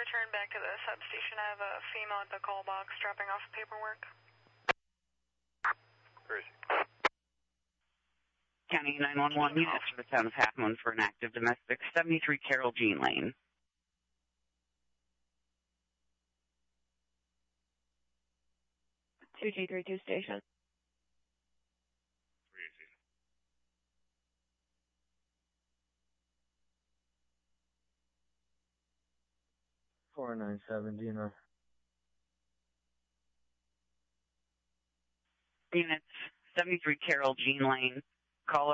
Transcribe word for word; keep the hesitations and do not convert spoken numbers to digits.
return back to the substation. I have a female at the call box dropping off paperwork. Crazy. County nine one one units for the town of Half Moon for an active domestic, seventy-three Carol Jean Lane. two G thirty-two station. three eighteen. four nine seven, Dina. Units, seventy-three Carol Jean Lane. Caller